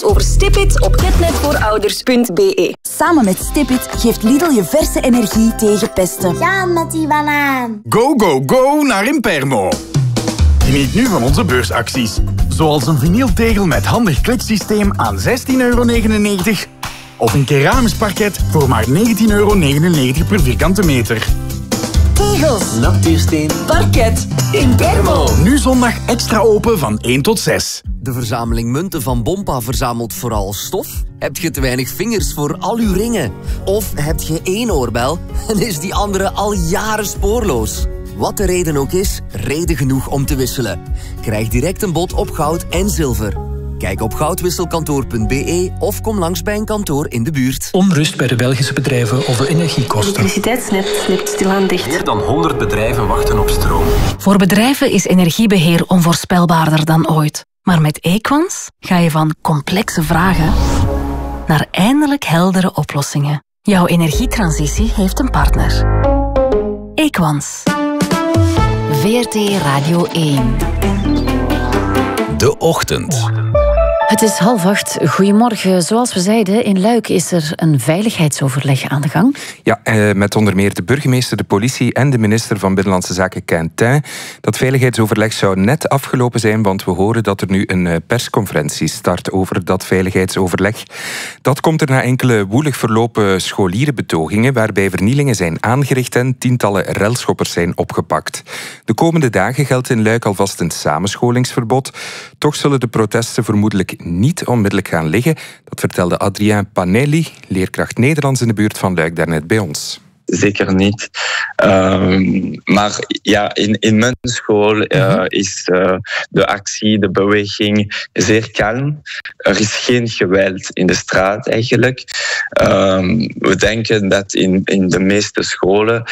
Over Stipit op getnetvoorouders.be. Samen met Stipit geeft Lidl je verse energie tegen pesten. Ja, met die banaan. Go, go, go naar Impermo. Geniet nu van onze beursacties. Zoals een vinyltegel met handig kliksysteem aan €16,99 of een keramisch parket voor maar €19,99 per vierkante meter. Tegels, Natuursteen, parket, Impermo. Nu zondag extra open van 1 tot 6. De verzameling munten van Bompa verzamelt vooral stof? Heb je te weinig vingers voor al uw ringen? Of heb je één oorbel en is die andere al jaren spoorloos? Wat de reden ook is, reden genoeg om te wisselen. Krijg direct een bod op goud en zilver. Kijk op goudwisselkantoor.be of kom langs bij een kantoor in de buurt. Onrust bij de Belgische bedrijven over energiekosten. Het elektriciteitsnet slipt stilaan dicht. Meer dan 100 bedrijven wachten op stroom. Voor bedrijven is energiebeheer onvoorspelbaarder dan ooit. Maar met Equans ga je van complexe vragen naar eindelijk heldere oplossingen. Jouw energietransitie heeft een partner. Equans. VRT Radio 1. De Ochtend. Het is 7:30. Goedemorgen. Zoals we zeiden, in Luik is er een veiligheidsoverleg aan de gang. Ja, met onder meer de burgemeester, de politie en de minister van Binnenlandse Zaken Quintin. Dat veiligheidsoverleg zou net afgelopen zijn, want we horen dat er nu een persconferentie start over dat veiligheidsoverleg. Dat komt er na enkele woelig verlopen scholierenbetogingen, waarbij vernielingen zijn aangericht en tientallen relschoppers zijn opgepakt. De komende dagen geldt in Luik alvast een samenscholingsverbod. Toch zullen de protesten vermoedelijk niet onmiddellijk gaan liggen. Dat vertelde Adrien Panelli, leerkracht Nederlands in de buurt van Luik, daarnet bij ons. Zeker niet. Maar ja, in mijn school is de actie, de beweging zeer kalm. Er is geen geweld in de straat eigenlijk. We denken dat in de meeste scholen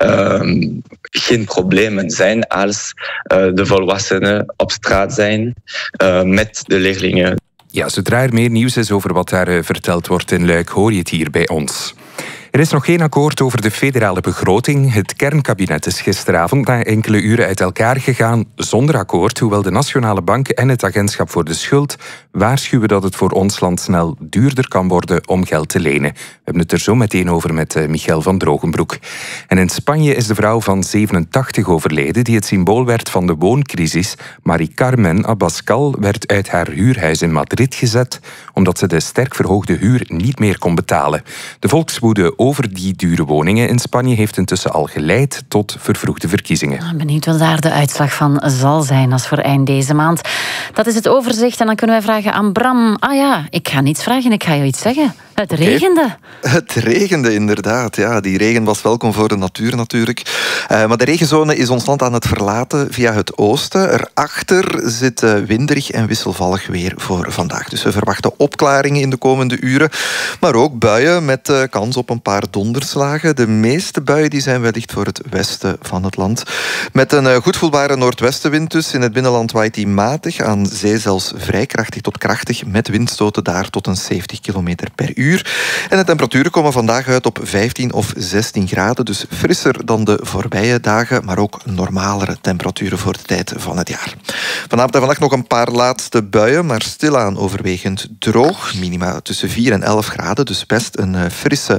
geen problemen zijn als de volwassenen op straat zijn met de leerlingen. Ja, zodra er meer nieuws is over wat daar verteld wordt in Luik, hoor je het hier bij ons. Er is nog geen akkoord over de federale begroting. Het kernkabinet is gisteravond na enkele uren uit elkaar gegaan zonder akkoord, hoewel de Nationale Bank en het Agentschap voor de Schuld waarschuwen dat het voor ons land snel duurder kan worden om geld te lenen. We hebben het er zo meteen over met Michael van Drogenbroek. En in Spanje is de vrouw van 87 overleden die het symbool werd van de wooncrisis. Marie Carmen Abascal werd uit haar huurhuis in Madrid gezet omdat ze de sterk verhoogde huur niet meer kon betalen. De volkswoede over die dure woningen in Spanje heeft intussen al geleid tot vervroegde verkiezingen. Benieuwd wat daar de uitslag van zal zijn als voor eind deze maand. Dat is het overzicht en dan kunnen wij vragen aan Bram. Ah ja, ik ga niets vragen, ik ga je iets zeggen. Het regende. Het regende inderdaad, ja. Die regen was welkom voor de natuur natuurlijk. Maar de regenzone is ons land aan het verlaten via het oosten. Erachter zit winderig en wisselvallig weer voor vandaag. Dus we verwachten opklaringen in de komende uren. Maar ook buien met kans op een paar donderslagen. De meeste buien die zijn wellicht voor het westen van het land. Met een goed voelbare noordwestenwind dus. In het binnenland waait die matig, aan zee zelfs vrij krachtig tot krachtig, met windstoten daar tot een 70 km per uur. En de temperaturen komen vandaag uit op 15 of 16 graden. Dus frisser dan de voorbije dagen, maar ook normalere temperaturen voor de tijd van het jaar. Vanavond en vannacht nog een paar laatste buien, maar stilaan overwegend droog. Minima tussen 4 en 11 graden, dus best een frisse